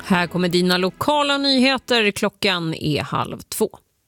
Här kommer dina lokala nyheter. Klockan är 1:30.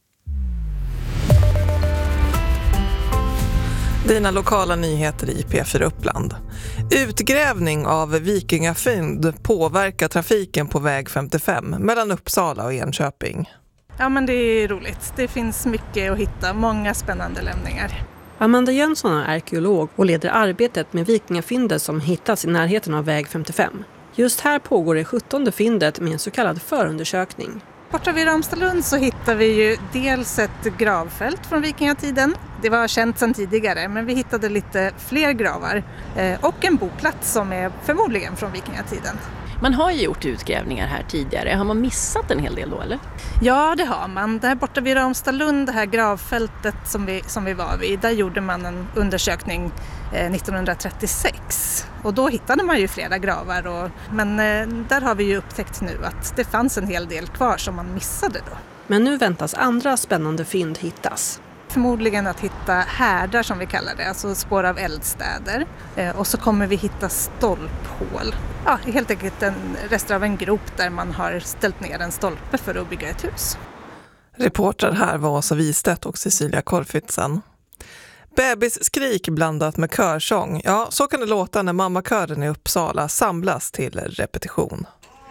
Dina lokala nyheter i P4 Uppland. Utgrävning av vikingafynd påverkar trafiken på väg 55 mellan Uppsala och Enköping. Ja, men det är roligt. Det finns mycket att hitta, många spännande lämningar. Amanda Jönsson är arkeolog och leder arbetet med vikingafyndet som hittats i närheten av väg 55. Just här pågår det 17:e fyndet med en så kallad förundersökning. Borta vid Ramstalund så hittar vi ju dels ett gravfält från vikingatiden. Det var känt sedan tidigare, men vi hittade lite fler gravar och en boplats som är förmodligen från vikingatiden. Man har ju gjort utgrävningar här tidigare. Har man missat en hel del då, eller? Ja, det har man. Där borta vid Ramstalund, det här gravfältet som vi var vid, där gjorde man en undersökning 1936. Och då hittade man ju flera gravar. Men där har vi ju upptäckt nu att det fanns en hel del kvar som man missade då. Men nu väntas andra spännande fynd hittas. Förmodligen att hitta härdar som vi kallar det, alltså spår av eldstäder. Och så kommer vi hitta stolphål. Ja, helt enkelt rester av en grop där man har ställt ner en stolpe för att bygga ett hus. Reporter här var Åsa Wistedt och Cecilia Korfitsen. Bebisskrik blandat med körsång. Ja, så kan det låta när mammakören i Uppsala samlas till repetition.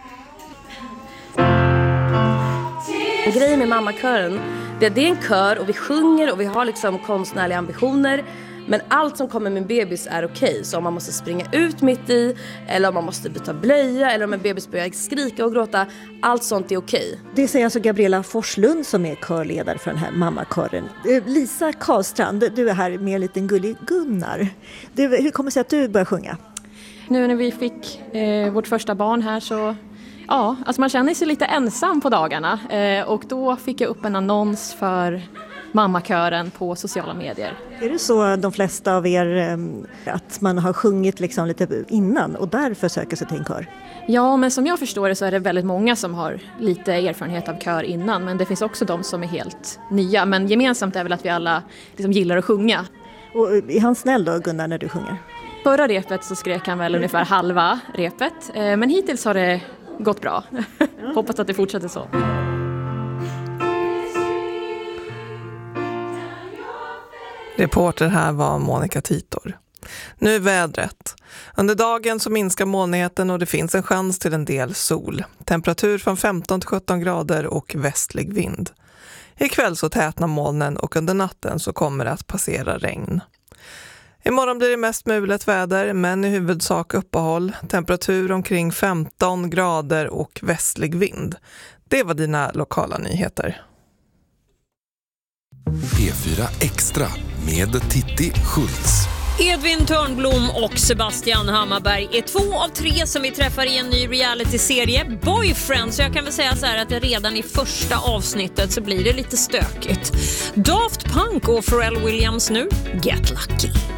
Grejen med mammakören, det är en kör och vi sjunger och vi har liksom konstnärliga ambitioner. Men allt som kommer med bebis är okej. Så om man måste springa ut mitt i, eller om man måste byta blöja, eller om en bebis börjar skrika och gråta, allt sånt är okej. Det säger alltså Gabriella Forslund som är körledare för den här mammakören. Lisa Karlstrand, du är här med en liten gullig Gunnar. Hur kommer det sig att du börjar sjunga? Nu när vi fick vårt första barn här så... Ja, alltså man känner sig lite ensam på dagarna. Och då fick jag upp en annons för mammakören på sociala medier. Är det så de flesta av er att man har sjungit liksom lite innan och därför söker sig till en kör? Ja, men som jag förstår det så är det väldigt många som har lite erfarenhet av kör innan. Men det finns också de som är helt nya. Men gemensamt är väl att vi alla liksom gillar att sjunga. Och är han snäll då, Gunnar, när du sjunger? Förra repet så skrek han väl ungefär halva repet. Men hittills har det gått bra. Hoppas att det fortsätter så. Reporter här var Monica Titor. Nu är vädret. Under dagen så minskar molnigheten och det finns en chans till en del sol. Temperatur från 15 till 17 grader och västlig vind. Ikväll så tätnar molnen och under natten så kommer det att passera regn. Imorgon blir det mest mulet väder men i huvudsak uppehåll. Temperatur omkring 15 grader och västlig vind. Det var dina lokala nyheter. P4 Extra med Titti Schultz. Edvin Törnblom och Sebastian Hammarberg är 2 av 3 som vi träffar i en ny reality-serie Boyfriend. Så jag kan väl säga så här att det redan i första avsnittet så blir det lite stökigt. Daft Punk och Pharrell Williams nu, Get Lucky.